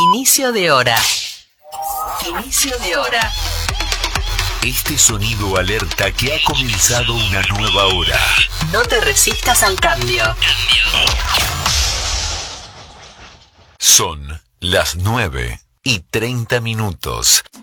Inicio de hora. Inicio de hora. Este sonido alerta que ha comenzado una nueva hora. No te resistas al cambio. Son las 9:30.